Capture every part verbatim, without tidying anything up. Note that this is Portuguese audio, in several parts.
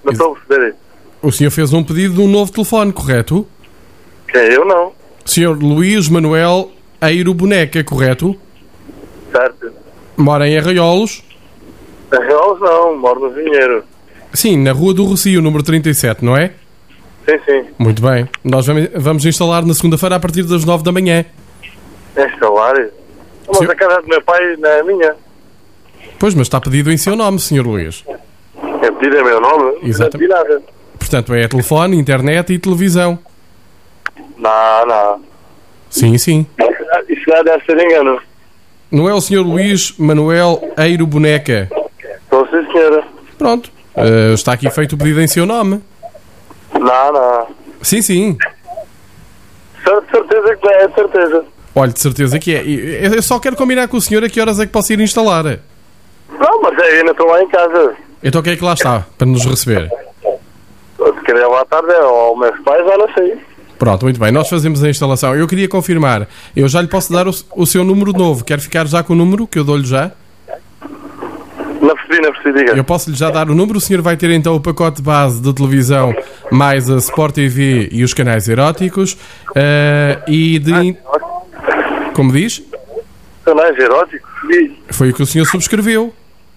Não estou a perceber. O senhor fez um pedido de um novo telefone, correto? Quem? Eu não. senhor Luís Manuel Eiro Boneca, correto? Certo. Mora em Arraiolos? Arraiolos não, moro no Vinheiro. Sim, na Rua do Rocio, número trinta e sete, não é? Sim, sim. Muito bem. Nós vamos- vamos instalar na segunda-feira a partir das nove da manhã. É salário. Mas Sim. a casa do meu pai não é minha. Pois, mas está pedido em seu nome, senhor Luís. É pedido é meu nome. Exatamente. Não pedi nada. Portanto, é telefone, internet e televisão. Não, não. Sim, sim. Isso já deve ser engano. Não é o senhor Luís Manuel Eiro Boneca? Estou sim, senhora. Pronto. Eh, está aqui feito o pedido em seu nome. Não, não. Sim, sim. Cer- Certeza que é, certeza. Olha, de certeza que é. E eu só quero combinar com o senhor a que horas é que posso ir instalar. Não, mas eu ainda estou lá em casa. Então quem é que lá está para nos receber? Se querer lá à tarde, ou meus pais, já não sei. Pronto, muito bem. Nós fazemos a instalação. Eu queria confirmar. Eu já lhe posso dar o, o seu número novo. Quer ficar já com o número que eu dou-lhe já? Não percebi, não percebi, diga. Eu posso-lhe já dar o número. O senhor vai ter então o pacote base de televisão mais a Sport T V e os canais eróticos. eh, e de... Como diz? Canais eróticos? Diz. Foi o que o senhor subscreveu.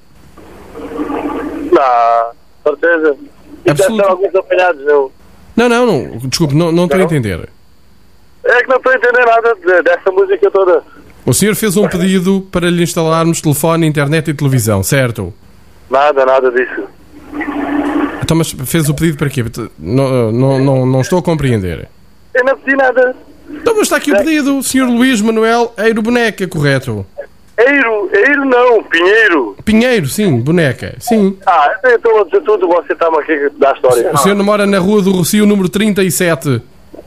Não, certeza. E deve Absoluto. ter alguns apanhados, eu. Não, não, não. Desculpe, não, não estou a entender. É que não estou a entender nada de- dessa música toda. O senhor fez um pedido para lhe instalarmos telefone, internet e televisão, certo? Nada, nada disso. Então, mas fez o pedido para quê? Não, não, não, não estou a compreender. Eu não pedi nada. Então, mas está aqui o pedido, senhor Luís Manuel Eiro Boneca, correto? Eiro, Eiro não, Pinheiro. Pinheiro, sim, boneca, sim. Ah, eu estou a dizer tudo, você está-me aqui a dar a história. O senhor não mora na Rua do Rocio, número trinta e sete.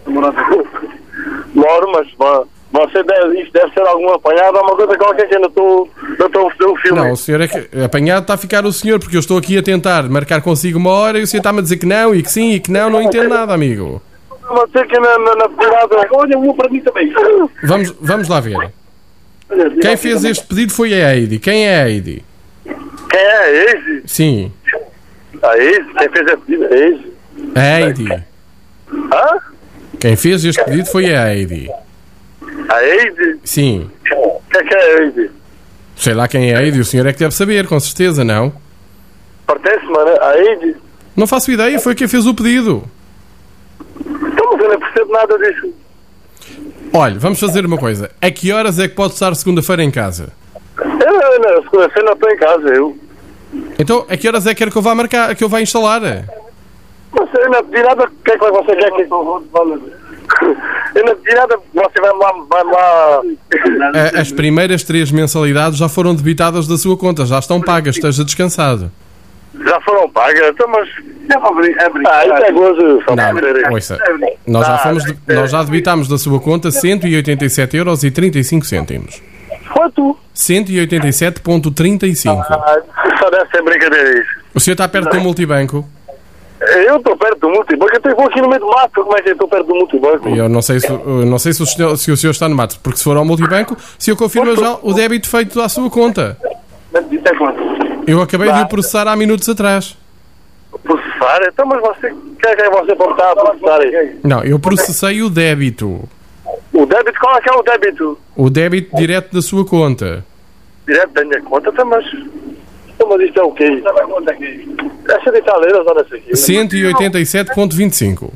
Moro, mas vo- você deve, isto deve ser algum apanhado, alguma coisa qualquer que eu não estou não estou a fazer o filme. Não, o senhor é que apanhado está a ficar o senhor, porque eu estou aqui a tentar marcar consigo uma hora e o senhor está-me a dizer que não e que sim e que não, não entendo nada, amigo. Você que na, na, na pirada... Olha, um para mim também. Vamos, vamos lá ver. Quem fez este pedido foi a Heidi. Quem é a Heidi? Quem é a Eise? Sim, A Eise? Quem fez esse pedido? A Eise? a Heidi. Hã? Quem fez este pedido foi a Heidi. A Eise? Sim. Quem é que é a Eise? Sei lá quem é a Heidi, o senhor é que deve saber, com certeza, não? Pertence-me a Eise? Não faço ideia, foi quem fez o pedido. Então, mas eu não percebo nada disso. Olha, vamos fazer uma coisa. A que horas é que pode estar segunda-feira em casa? Eu não, eu não, segunda-feira não estou em casa, eu. Então, a que horas é que quer que eu vá marcar, que eu vá instalar? Mas eu não pedi nada, o que é que você quer que... Eu não pedi nada, você vai lá... Vai lá... A- As primeiras três mensalidades já foram debitadas da sua conta, já estão pagas, esteja descansado. Já foram pagas, então, mas... Ah, isso é gozo, só para dizer Não, isso. ouça, nós já, fomos de- nós já debitámos da sua conta cento e oitenta e sete euros e trinta e cinco cêntimos. Quanto? cento e oitenta e sete vírgula trinta e cinco. Ah, só deve ser brincadeira isso. O senhor está perto do multibanco? Eu estou perto do multibanco, eu estou aqui no meio do mato, como é que eu estou perto do multibanco? Eu não sei, se, eu não sei se, o senhor, se o senhor está no mato, porque se for ao multibanco, se eu confirmo já o débito feito à sua conta. Isso é quanto? Eu acabei de o processar há minutos atrás. Processar? Então, mas você, quem é que é você para estar a processar aí? Não, eu processei o débito. O débito, qual é que é o débito? O débito direto da sua conta. Direto da minha conta, então, mas... Então, mas isto é o quê? Essa de Italeiras, olha isso aqui. cento e oitenta e sete vírgula vinte e cinco.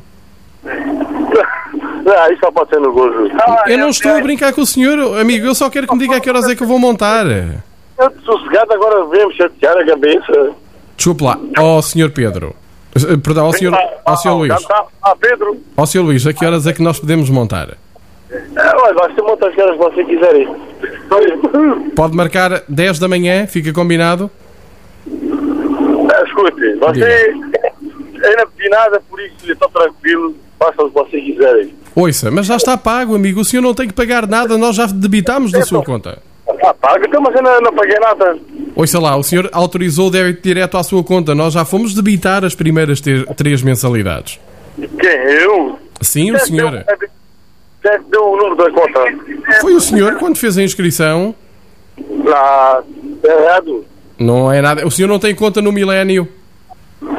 Ah, isso só pode ser no gozo. Eu não estou a brincar com o senhor, amigo. Eu só quero que me diga a que horas é que eu vou montar. Eu sossegado agora vem-me chatear a cabeça. Desculpe lá. Ó, senhor Pedro. Eh, Perdão, ao senhor, ao senhor Luís. Ah, Pedro. Ó, senhor Luís, a que horas é que nós podemos montar? Ah, olha, vai ser muitas caras que você quiser ir. Pode marcar dez da manhã, fica combinado? Ah, escute, você... Eu não pedi nada, por isso eu estou tranquilo. Faça o que você quiser aí. Ouça, mas já está pago, amigo. O senhor não tem que pagar nada, nós já debitámos da sua conta. Ah, paga, então, mas eu não, não paguei nada. Ouça lá, o senhor autorizou o débito direto à sua conta. Nós já fomos debitar as primeiras ter- três mensalidades. Quem? Eu? Sim, o senhor. Quem é que deu o número da conta? Foi o senhor quando fez a inscrição. Ah, errado. Não é nada. O senhor não tem conta no Milénio.